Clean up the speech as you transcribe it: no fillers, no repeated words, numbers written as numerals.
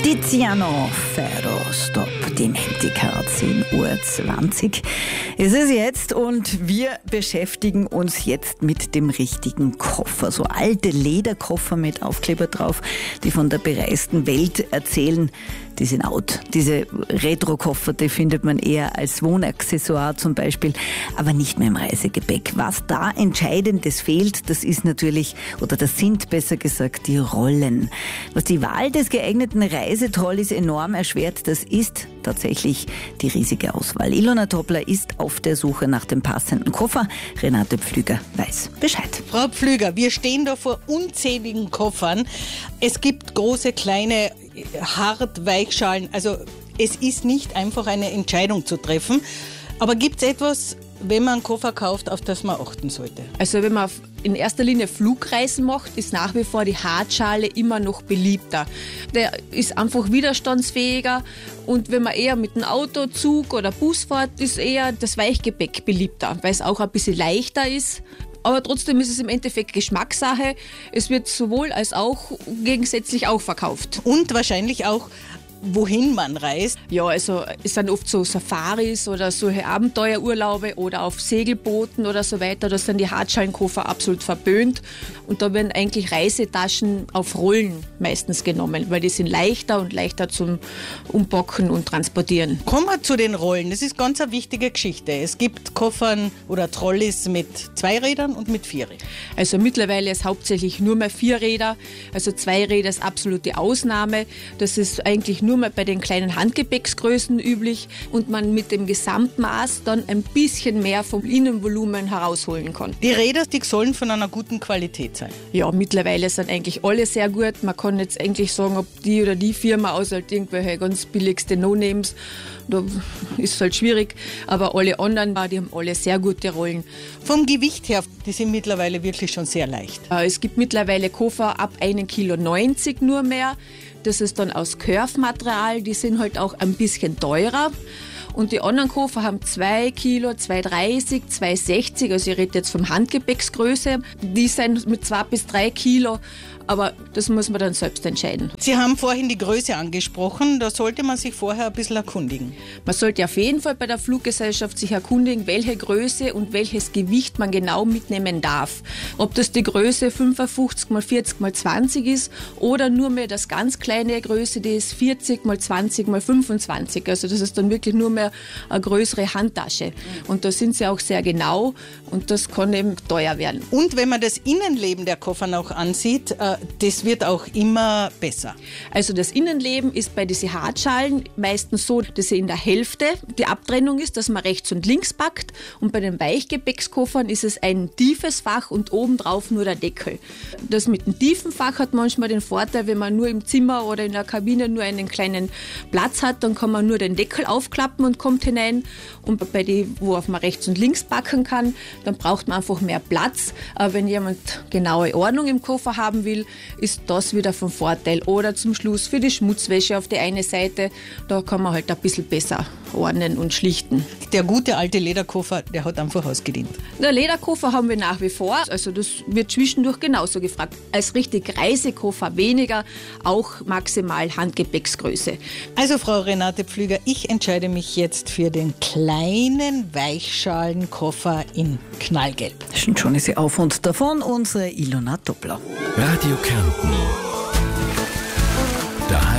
Tiziano Ferro, Stop Dimentica, 10:20 Uhr. Es ist jetzt und wir beschäftigen uns jetzt mit dem richtigen Koffer. So alte Lederkoffer mit Aufkleber drauf, die von der bereisten Welt erzählen. Die sind out. Diese Retro-Koffer, die findet man eher als Wohnaccessoire zum Beispiel, aber nicht mehr im Reisegepäck. Was da Entscheidendes fehlt, das ist natürlich, oder das sind besser gesagt, die Rollen. Was die Wahl des geeigneten Reisetrolleys enorm erschwert, das ist tatsächlich die riesige Auswahl. Ilona Toppler ist auf der Suche nach dem passenden Koffer. Renate Pflüger weiß Bescheid. Frau Pflüger, wir stehen da vor unzähligen Koffern. Es gibt große, kleine, Weichschalen. Also es ist nicht einfach eine Entscheidung zu treffen. Aber gibt es etwas, wenn man einen Koffer kauft, auf das man achten sollte? Also wenn man in erster Linie Flugreisen macht, ist nach wie vor die Hartschale immer noch beliebter. Der ist einfach widerstandsfähiger und wenn man eher mit dem Auto, Zug oder Bus fährt, ist eher das Weichgepäck beliebter, weil es auch ein bisschen leichter ist. Aber trotzdem ist es im Endeffekt Geschmackssache. Es wird sowohl als auch gegensätzlich auch verkauft. Und wahrscheinlich auch, wohin man reist. Ja, also es sind oft so Safaris oder solche Abenteuerurlaube oder auf Segelbooten oder so weiter. Da sind die Hartschalenkoffer absolut verböhnt. Und da werden eigentlich Reisetaschen auf Rollen meistens genommen, weil die sind leichter und leichter zum Umpacken und Transportieren. Kommen wir zu den Rollen. Das ist ganz eine wichtige Geschichte. Es gibt Koffern oder Trolleys mit 2 Rädern und mit 4 Rädern. Also mittlerweile ist hauptsächlich nur mehr 4 Räder. Also 2 Räder ist absolute Ausnahme. Das ist eigentlich nur mehr bei den kleinen Handgepäcksgrößen üblich und man mit dem Gesamtmaß dann ein bisschen mehr vom Innenvolumen herausholen kann. Die Räder, die sollen von einer guten Qualität sein. Ja, mittlerweile sind eigentlich alle sehr gut. Man kann jetzt eigentlich sagen, ob die oder die Firma aus halt irgendwelche ganz billigste No-Names, da ist es halt schwierig, aber alle anderen, die haben alle sehr gute Rollen. Vom Gewicht her, die sind mittlerweile wirklich schon sehr leicht. Es gibt mittlerweile Koffer ab 1,90 Kilo nur mehr. Das ist dann aus Curve-Material, die sind halt auch ein bisschen teurer. Und die anderen Koffer haben 2 Kilo, 2,30, 2,60, also ich rede jetzt von Handgepäcksgröße. Die sind mit 2 bis 3 Kilo, aber das muss man dann selbst entscheiden. Sie haben vorhin die Größe angesprochen, da sollte man sich vorher ein bisschen erkundigen. Man sollte auf jeden Fall bei der Fluggesellschaft sich erkundigen, welche Größe und welches Gewicht man genau mitnehmen darf. Ob das die Größe 55 x 40 x 20 ist oder nur mehr das ganz kleine Größe, die ist 40 x 20 x 25. Also das ist dann wirklich nur mehr eine größere Handtasche. Und da sind sie auch sehr genau und das kann eben teuer werden. Und wenn man das Innenleben der Koffer noch ansieht, das wird auch immer besser. Also das Innenleben ist bei diesen Hartschalen meistens so, dass sie in der Hälfte die Abtrennung ist, dass man rechts und links packt. Und bei den Weichgepäckskoffern ist es ein tiefes Fach und obendrauf nur der Deckel. Das mit dem tiefen Fach hat manchmal den Vorteil, wenn man nur im Zimmer oder in der Kabine nur einen kleinen Platz hat, dann kann man nur den Deckel aufklappen und kommt hinein. Und bei denen, wo man rechts und links packen kann, dann braucht man einfach mehr Platz. Aber wenn jemand genaue Ordnung im Koffer haben will, ist das wieder von Vorteil. Oder zum Schluss für die Schmutzwäsche auf die eine Seite, da kann man halt ein bisschen besser ordnen und schlichten. Der gute alte Lederkoffer, der hat einfach ausgedient. Der Lederkoffer haben wir nach wie vor, also das wird zwischendurch genauso gefragt. Als richtig Reisekoffer weniger, auch maximal Handgepäcksgröße. Also Frau Renate Pflüger, ich entscheide mich jetzt für den kleinen Weichschalenkoffer in Knallgelb. Schon ist sie auf und davon, unsere Ilona Toppler. Radio Kärnten